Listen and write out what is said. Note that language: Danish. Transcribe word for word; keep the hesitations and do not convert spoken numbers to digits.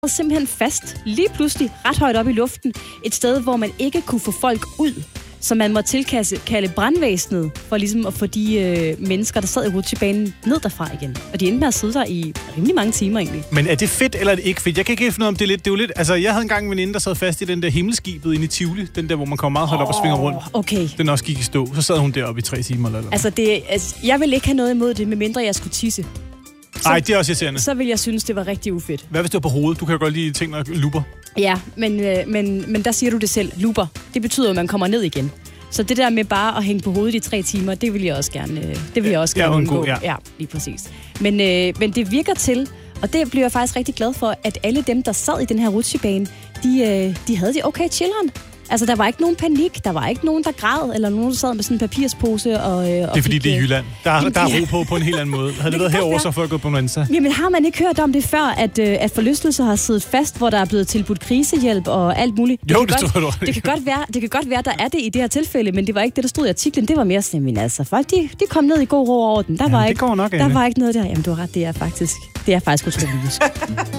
simpelthen fast, lige pludselig, ret højt op i luften, et sted, hvor man ikke kunne få folk ud, så man må tilkalde brandvæsenet for ligesom at få de øh, mennesker, der sad i rutsjebanen, ned derfra igen. Og de endte med at sidde der i rimelig mange timer egentlig. Men er det fedt, eller er det ikke fedt? Jeg kan ikke finde noget om det er lidt. Det er jo lidt. Altså, jeg havde engang en veninde, der sad fast i den der himmelskibet inde i Tivoli. Den der, hvor man kommer meget højt op og svinger rundt. Okay. Den også gik i stå. Så sad hun deroppe i tre timer eller noget. Altså, det, altså, jeg vil ikke have noget imod det, medmindre jeg skulle tisse. Nej, det er også irriterende. Så vil jeg synes, det var rigtig ufedt. Hvad hvis det var på hovedet? Du kan jo godt lide ting, der luper. Ja, men, øh, men, men der siger du det selv. Luper. Det betyder, at man kommer ned igen. Så det der med bare at hænge på hovedet i tre timer, det vil jeg også gerne, øh, det vil jeg også gerne ja, undgå. ja. ja, lige præcis. Men, øh, men det virker til, og det bliver jeg faktisk rigtig glad for, at alle dem, der sad i den her rutsjebane, de, øh, de havde det okay chilleren. Altså, der var ikke nogen panik, der var ikke nogen, der græd, eller nogen, der sad med sådan en papirspose og... Øh, det er og fordi, fik, det er Jylland. Der er, jamen, der er ro på på en helt anden måde. Havde det, det været herovre, så får jeg gået på Nuansa. Jamen, har man ikke hørt om det før, at, øh, at forlystelser har siddet fast, hvor der er blevet tilbudt krisehjælp og alt muligt? Det jo, det, det tror jeg, det kan godt være, det kan godt være, der er det i det her tilfælde, men det var ikke det, der stod i artiklen. Det var mere sådan, men altså, folk, de, de kom ned i god ro over den. Der jamen, var det ikke, går nok, der var ikke noget der. Jamen, du har ret, det er faktisk, det er faktisk utroligt.